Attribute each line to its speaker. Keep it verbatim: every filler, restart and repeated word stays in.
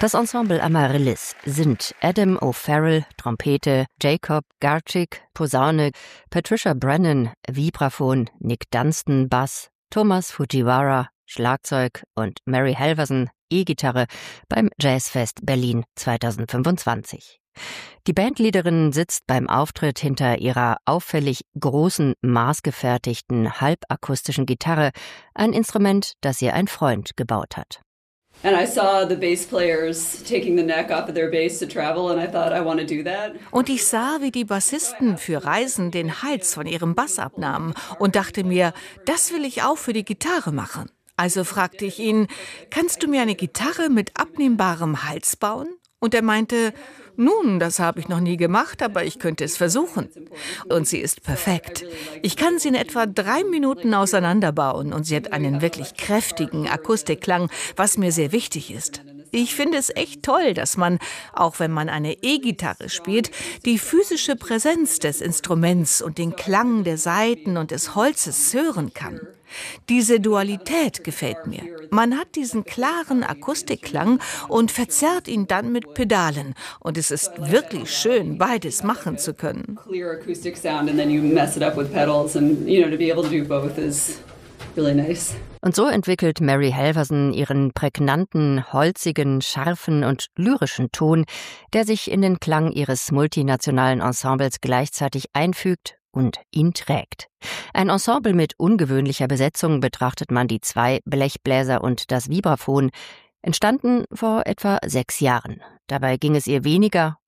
Speaker 1: Das Ensemble Amaryllis sind Adam O'Farrell, Trompete, Jacob Garchick, Posaune, Patricia Brennan, Vibraphon, Nick Dunstan, Bass, Thomas Fujiwara, Schlagzeug und Mary Halverson, E-Gitarre beim Jazzfest Berlin zweitausendfünfundzwanzig. Die Bandleaderin sitzt beim Auftritt hinter ihrer auffällig großen, maßgefertigten, halbakustischen Gitarre, ein Instrument, das ihr ein Freund gebaut hat.
Speaker 2: Und ich sah, wie die Bassisten für Reisen den Hals von ihrem Bass abnahmen und dachte mir, das will ich auch für die Gitarre machen. Also fragte ich ihn, kannst du mir eine Gitarre mit abnehmbarem Hals bauen? Und er meinte, nun, das habe ich noch nie gemacht, aber ich könnte es versuchen. Und sie ist perfekt. Ich kann sie in etwa drei Minuten auseinanderbauen und sie hat einen wirklich kräftigen Akustikklang, was mir sehr wichtig ist. Ich finde es echt toll, dass man, auch wenn man eine E-Gitarre spielt, die physische Präsenz des Instruments und den Klang der Saiten und des Holzes hören kann. Diese Dualität gefällt mir. Man hat diesen klaren Akustikklang und verzerrt ihn dann mit Pedalen. Und es ist wirklich schön, beides machen zu können.
Speaker 1: Und so entwickelt Mary Halverson ihren prägnanten, holzigen, scharfen und lyrischen Ton, der sich in den Klang ihres multinationalen Ensembles gleichzeitig einfügt und ihn trägt. Ein Ensemble mit ungewöhnlicher Besetzung, betrachtet man die zwei Blechbläser und das Vibraphon, entstanden vor etwa sechs Jahren. Dabei ging es ihr weniger